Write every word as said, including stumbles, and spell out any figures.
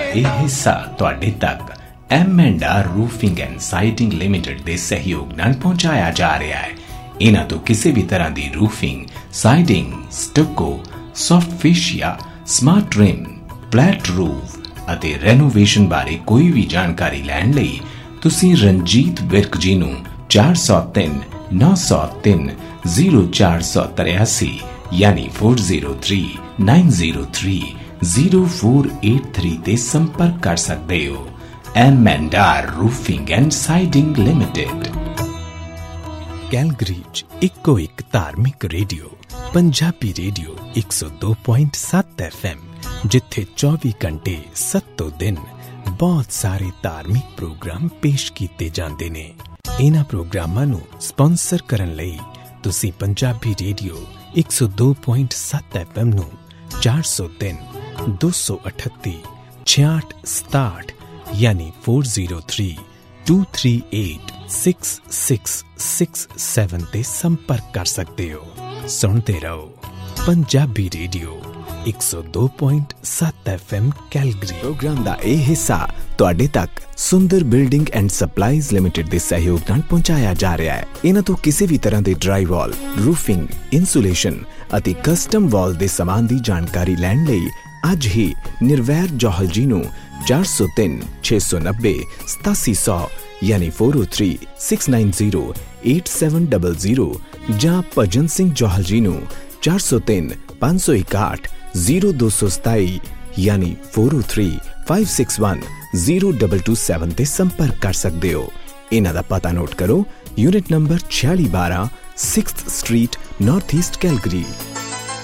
ਇਹ ਹਿੱਸਾ ਤੁਹਾਡੇ ਤੱਕ M and R roofing and siding limited ਦੇ ਸਹਿਯੋਗ ਨਾਲ ਪਹੁੰਚਾਇਆ ਜਾ ਰਿਹਾ ਹੈ। ਇਹਨਾਂ ਤੋਂ ਕਿਸੇ ਵੀ ਤਰ੍ਹਾਂ ਦੀ roofing, siding, ਸਟੱਕੋ, soft ਫੇਸ਼ੀਆ, smart rim, flat roof ਅਤੇ ਰੈਨੋਵੇਸ਼ਨ ਬਾਰੇ ਕੋਈ ਵੀ ਜਾਣਕਾਰੀ ਲੈਣ ਲਈ ਤੁਸੀਂ ਰਣਜੀਤ ਵਿਰਕ ਜੀ ਨੂੰ ਚਾਰ ਸੌ ਤਿੰਨ ਨੌ ਸੌ ਤਿੰਨ ਜ਼ੀਰੋ ਚਾਰ ਸੌ ਤਰਿਆਸੀ ਯਾਨੀ ਚਾਰ ਜ਼ੀਰੋ ਤਿੰਨ ਨੌ ਜ਼ੀਰੋ ਤਿੰਨ ਜ਼ੀਰੋ ਚਾਰ ਅੱਠ ਤਿੰਨ ਤੇ ਸੰਪਰਕ ਕਰ ਸਕਦੇ ਹੋ। M and R roofing and siding limited. Calgary 'ਚ ਇੱਕੋ ਇੱਕ ਧਾਰਮਿਕ ਰੇਡੀਓ ਪੰਜਾਬੀ ਰੇਡੀਓ ਇੱਕ ਸੌ ਦੋ ਪੁਆਇੰਟ ਸੱਤ ਐਫ ਐਮ, ਜਿੱਥੇ ਚੌਵੀ ਘੰਟੇ ਸੱਤੋਂ ਦਿਨ ਬਹੁਤ ਸਾਰੇ ਧਾਰਮਿਕ ਪ੍ਰੋਗਰਾਮ ਪੇਸ਼ ਕੀਤੇ ਜਾਂਦੇ ਨੇ। ਇਹਨਾਂ ਪ੍ਰੋਗਰਾਮਾਂ ਨੂੰ ਸਪਾਂਸਰ ਕਰਨ ਲਈ ਤੁਸੀਂ ਪੰਜਾਬੀ ਰੇਡੀਓ ਇੱਕ ਸੌ ਦੋ ਪੁਆਇੰਟ ਸੱਤ ਐਫ ਐਮ ਨੂੰ ਚਾਰ ਸੌ ਤਿੰਨ ਦੋ ਸੌ ਅਠੱਤੀ ਛਿਆਹਠ ਸਤਾਹਠ ਯਾਨੀ ਚਾਰ ਜ਼ੀਰੋ ਤਿੰਨ ਦੋ ਤਿੰਨ ਅੱਠ ਛੇ ਛੇ ਛੇ ਸੱਤ ਤੇ ਸੰਪਰਕ ਕਰ ਸਕਦੇ ਹੋ। ਸੁਣਦੇ ਰਹੋ ਪੰਜਾਬੀ ਰੇਡੀਓ ਇੱਕ ਸੌ ਦੋ ਪੁਆਇੰਟ ਸੱਤ ਐਫ ਐਮ ਕੈਲਗਰੀ। ਪ੍ਰੋਗਰਾਮ ਦਾ ਇਹ ਹਿੱਸਾ ਤੁਹਾਡੇ ਤੱਕ ਸੁੰਦਰ ਬਿਲਡਿੰਗ ਐਂਡ ਸਪਲਾਈਜ਼ ਲਿਮਿਟਿਡ ਦੇ ਸਹਿਯੋਗ ਨਾਲ ਪਹੁੰਚਾਇਆ ਜਾ ਰਿਹਾ ਹੈ। ਇਹਨਾਂ ਤੋਂ ਕਿਸੇ ਵੀ ਤਰ੍ਹਾਂ ਦੇ ਡਰਾਈ ਵਾਲ, ਰੂਫਿੰਗ, ਇਨਸੂਲੇਸ਼ਨ ਅਤੇ ਕਸਟਮ ਵਾਲ ਦੇ ਸਮਾਨ ਦੀ ਜਾਣਕਾਰੀ ਲੈਣ ਲਈ ਅੱਜ ਹੀ ਨਿਰਵੈਰ ਜੌਹਲ ਜੀ ਨੂੰ ਚਾਰ ਸੌ ਤਿੰਨ ਛੇ ਸੌ ਨੱਬੇ ਸਤਾਸੀ ਸੌ ਯਾਨੀ ਚਾਰ ਜ਼ੀਰੋ ਤਿੰਨ ਛੇ ਨੌ ਜ਼ੀਰੋ ਅੱਠ ਸੱਤ ਜ਼ੀਰੋ ਜ਼ੀਰੋ ਜਾਂ ਭਜਨ ਸਿੰਘ ਜੌਹਲ ਜੀ ਨੂੰ ਚਾਰ ਸੌ ਤਿੰਨ ਪੰਜ ਸੌ ਇਕਾਹਠ ਜ਼ੀਰੋ ਦੋ ਸੌ ਸਤਾਈ ਯਾਨੀ ਚਾਰ ਜ਼ੀਰੋ ਤਿੰਨ ਪੰਜ ਛੇ ਇੱਕ ਜ਼ੀਰੋ ਦੋ ਦੋ ਸੱਤ ਤੇ ਸੰਪਰਕ ਕਰ ਸਕਦੇ ਹੋ। ਇਹਨਾਂ ਦਾ ਪਤਾ ਨੋਟ ਕਰੋ, ਯੂਨਿਟ ਨੰਬਰ ਛਿਆਲੀ ਬਾਰਾਂ, sixth street, north East Calgary.